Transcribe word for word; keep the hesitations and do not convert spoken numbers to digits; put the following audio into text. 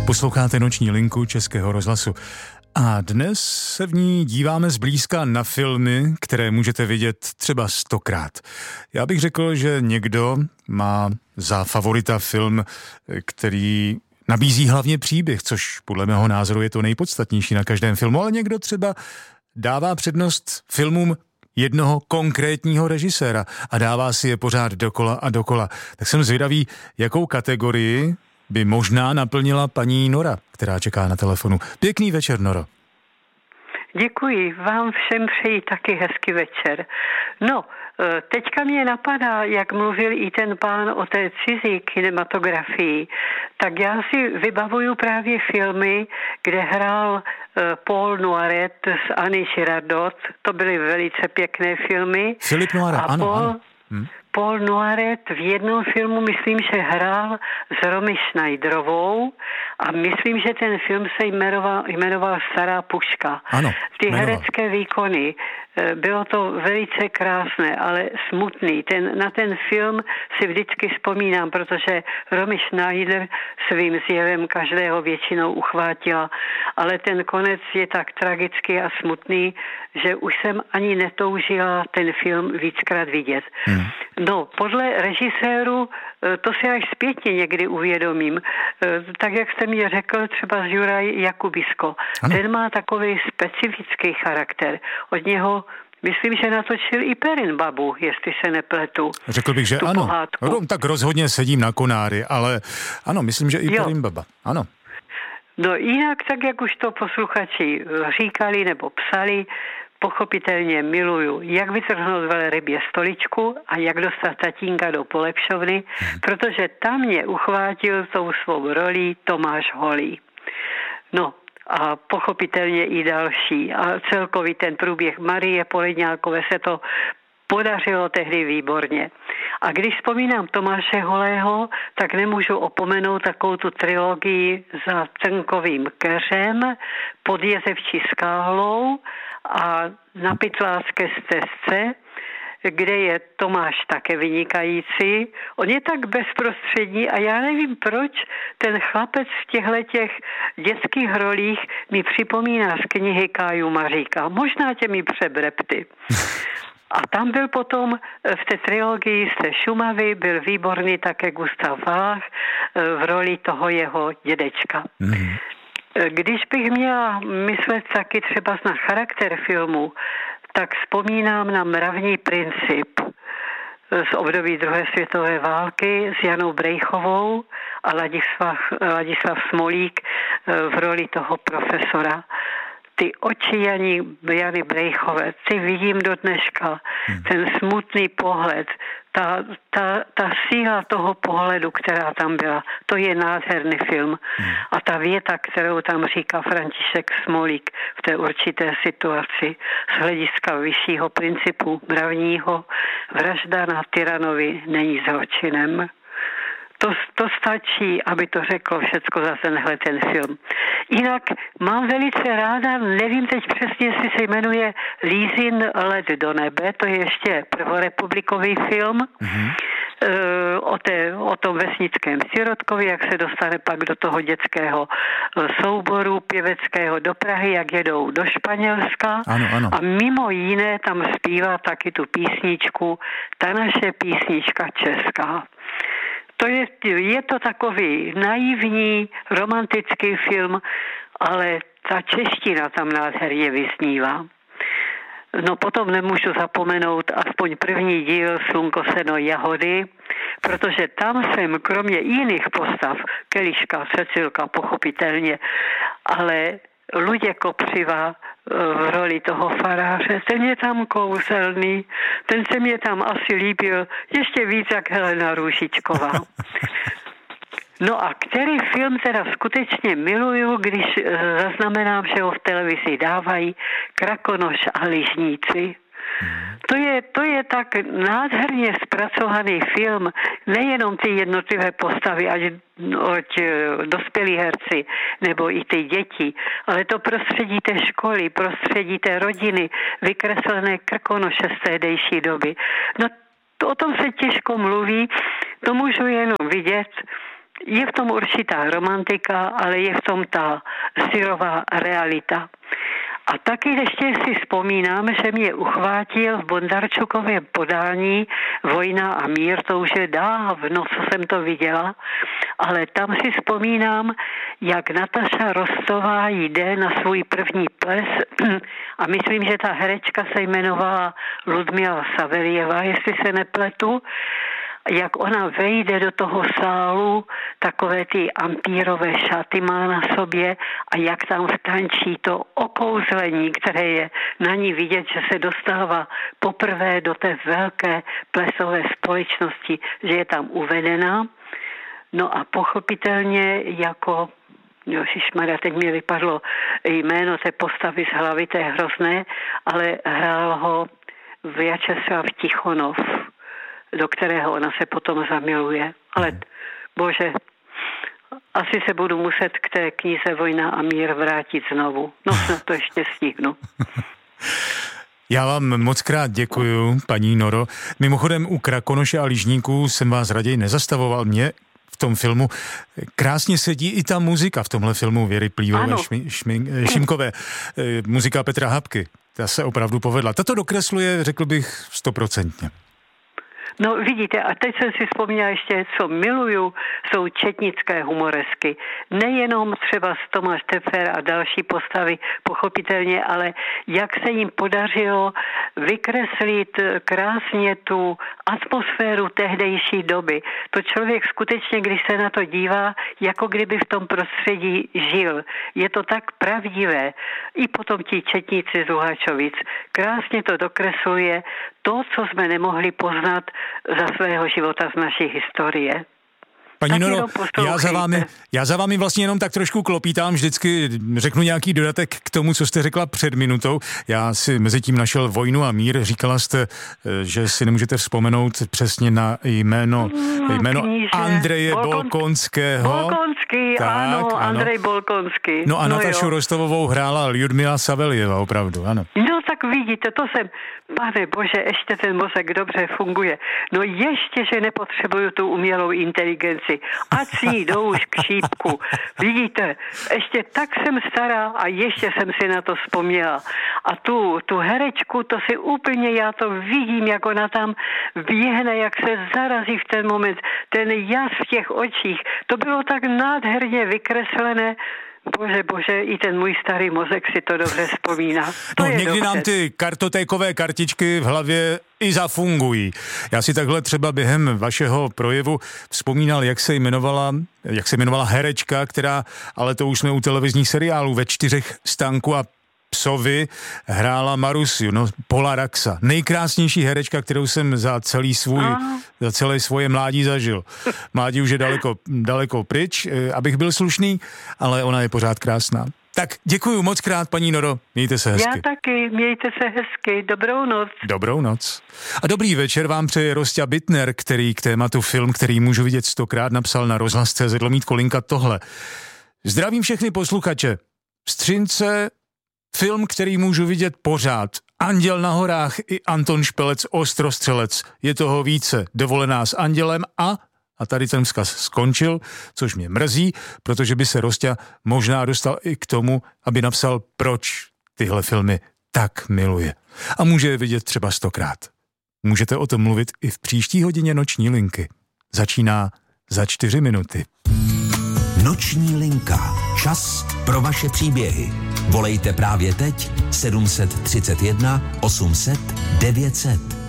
Posloucháte Noční linku Českého rozhlasu. A dnes se v ní díváme zblízka na filmy, které můžete vidět třeba stokrát. Já bych řekl, že někdo má za favorita film, který nabízí hlavně příběh, což podle mého názoru je to nejpodstatnější na každém filmu, ale někdo třeba dává přednost filmům jednoho konkrétního režiséra a dává si je pořád dokola a dokola. Tak jsem zvědavý, jakou kategorii by možná naplnila paní Nora, která čeká na telefonu. Pěkný večer, Noro. Děkuji, vám všem přeji taky hezký večer. No, teďka mě napadá, jak mluvil i ten pán o té cizí kinematografii, tak já si vybavuju právě filmy, kde hrál Paul Noiret s Annie Girardot. To byly velice pěkné filmy. Filip Noiret, ano, Paul, ano. Hm? Paul Noiret v jednom filmu, myslím, že hrál s Romy Schneiderovou a myslím, že ten film se jmenoval, jmenoval Stará puška. Ano, Ty jmenoval. herecké výkony, bylo to velice krásné, ale smutný. Ten, na ten film si vždycky vzpomínám, protože Romy Schneider svým zjevem každého většinou uchvátila, ale ten konec je tak tragický a smutný, že už jsem ani netoužila ten film víckrát vidět. Hmm. No, podle režiséru, to si až zpětně někdy uvědomím, tak jak jste mi řekl, třeba Juraj Jakubisko, ano. Ten má takový specifický charakter. Od něho myslím, že natočil i Perinbabu, jestli se nepletu. Řekl bych, že ano. No, tak rozhodně sedím na konáry, ale ano, myslím, že i Perinbaba. Ano. No jinak, tak jak už to posluchači říkali nebo psali, pochopitelně miluju, jak vytrhnout velrybě stoličku a jak dostat tatínka do polepšovny, hmm. protože tam mě uchvátil tou svou rolí Tomáš Holý. No a pochopitelně i další. A celkový ten průběh Marie Poledňákové se to podařilo tehdy výborně. A když vzpomínám Tomáše Holého, tak nemůžu opomenout takovou tu trilogii Za Trnkovým keřem, Pod Jezevčí skálou a Na Pytlácké stezce, kde je Tomáš také vynikající. On je tak bezprostřední a já nevím, proč ten chlapec v těchto těch dětských rolích mi připomíná z knihy Káju Maříka. Možná těmi přebrepty. A tam byl potom v té trilogii z té Šumavy, byl výborný také Gustav Valach v roli toho jeho dědečka. Mm. Když bych měla myslet taky třeba na charakter filmu, tak vzpomínám na Mravní princip z období druhé světové války s Janou Brejchovou a Ladislav, Ladislav Smolík v roli toho profesora. Ty oči Jany, Jany Brejchové, ty vidím do dneška, hmm. ten smutný pohled, ta, ta, ta síla toho pohledu, která tam byla, to je nádherný film. Hmm. A ta věta, kterou tam říká František Smolík v té určité situaci z hlediska vyššího principu mravního, vražda na tyranovi není zločinem. To, to stačí, aby to řeklo všecko za tenhle ten film. Jinak mám velice ráda, nevím teď přesně, jestli se jmenuje Lízin let do nebe, to je ještě prvorepublikový film, mm-hmm. e, o, té, o tom vesnickém sirotkovi, jak se dostane pak do toho dětského souboru pěveckého do Prahy, jak jedou do Španělska. Ano, ano. A mimo jiné tam zpívá taky tu písničku, ta naše písnička česká. To je, je to takový naivní, romantický film, ale ta čeština tam nádherně vyznívá. No potom nemůžu zapomenout aspoň první díl Slunko, seno, jahody, protože tam jsem kromě jiných postav, Keliška, Cecilka, pochopitelně, ale Luděk Kopřiva v roli toho faráře, ten je tam kouzelný, ten se mě tam asi líbil ještě víc jak Helena Růžičková. No a který film teda skutečně miluju, když zaznamenám, že ho v televizi dávají, Krakonoš a lyžníci. To je, to je tak nádherně zpracovaný film, nejenom ty jednotlivé postavy, ať, ať dospělí herci, nebo i ty děti, ale to prostředí té školy, prostředí té rodiny, vykreslené Krkonoše z tehdejší doby. No to, o tom se těžko mluví, to můžu jenom vidět, Je v tom určitá romantika, ale je v tom ta syrová realita. A taky ještě si vzpomínám, že mě uchvátil v Bondarčukově podání Vojna a mír, to už je dávno, co jsem to viděla, ale tam si vzpomínám, jak Nataša Rostová jde na svůj první ples a myslím, že ta herečka se jmenovala Ludmila Savelieva, jestli se nepletu, jak ona vejde do toho sálu, takové ty ampírové šaty má na sobě a jak tam vtančí to okouzlení, které je na ní vidět, že se dostává poprvé do té velké plesové společnosti, že je tam uvedená. No a pochopitelně jako, ježišmarja, teď mi vypadlo jméno té postavy z hlavy, to je hrozné, ale hrál ho Vjačeslav Tichonov, do kterého ona se potom zamiluje. Ale bože, asi se budu muset k té knize Vojna a mír vrátit znovu. No snad to ještě stihnu. Já vám moc krát děkuju, paní Noro. Mimochodem u Krakonoše a lyžníků jsem vás raději nezastavoval. Mě v tom filmu krásně sedí i ta muzika v tomhle filmu Věry Plíhové šmi, šmi, Šimkové. Muzika Petra Hapky. Ta se opravdu povedla. Tato dokresluje, řekl bych, stoprocentně. No vidíte, a teď jsem si vzpomněla ještě, co miluju, jsou četnické humoresky. Nejenom třeba Tomáš Tefer a další postavy, pochopitelně, ale jak se jim podařilo vykreslit krásně tu atmosféru tehdejší doby. To člověk skutečně, když se na to dívá, jako kdyby v tom prostředí žil. Je to tak pravdivé. I potom ti četníci z Luhačovic. Krásně to dokresluje to, co jsme nemohli poznat za svého života z naší historie. Paní Noro, já za, vámi, já za vámi vlastně jenom tak trošku klopítám, vždycky řeknu nějaký dodatek k tomu, co jste řekla před minutou. Já si mezi tím našel Vojnu a mír, říkala jste, že si nemůžete vzpomenout přesně na jméno, no, jméno kníže, Andreje Bolkon, Bolkonského. Bolkonský, tak, ano, ano, Andrej Bolkonský. No a no Natašu Rostovovou hrála Ludmila Savelieva, opravdu, ano. No tak vidíte, to jsem, pane bože, ještě ten mozek dobře funguje. No ještě, že nepotřebuju tu umělou inteligenci. Ať si jdou už k šípku. Vidíte, ještě tak jsem stará a ještě jsem si na to vzpomněla. A tu, tu herečku, to si úplně, já to vidím, jak ona tam běhne, jak se zarazí v ten moment, ten jas v těch očích. To bylo tak nádherně vykreslené. Bože, bože, i ten můj starý mozek si to dobře vzpomíná. To no, je někdy dobře. nám ty kartotékové kartičky v hlavě i zafungují. Já si takhle třeba během vašeho projevu vzpomínal, jak se jmenovala, jak se jmenovala herečka, která, ale to už jsme u televizních seriálů, ve Čtyřech stánku a psovi hrála Marusiu, no Pola Raxa. Nejkrásnější herečka, kterou jsem za celý svůj, Aha. za celé svoje mládí zažil. Mládí už je daleko, daleko pryč, abych byl slušný, ale ona je pořád krásná. Tak děkuju moc krát, paní Noro, mějte se hezky. Já taky, mějte se hezky, dobrou noc. Dobrou noc. A dobrý večer vám přeje Rosťa Bittner, který k tématu film, který můžu vidět stokrát, napsal na rozhlas tečka cé zet lomítko Kolinka tohle. Zdravím všechny posluchače. Vstřince film, který můžu vidět pořád. Anděl na horách i Anton Špelec Ostrostřelec. Je toho více. Dovolená s andělem a a tady ten vzkaz skončil, což mě mrzí, protože by se Rosťa možná dostal i k tomu, aby napsal, proč tyhle filmy tak miluje. A může je vidět třeba stokrát. Můžete o tom mluvit i v příští hodině Noční linky. Začíná za čtyři minuty. Noční linka. Čas pro vaše příběhy. Volejte právě teď sedm set třicet jedna osm set devět set.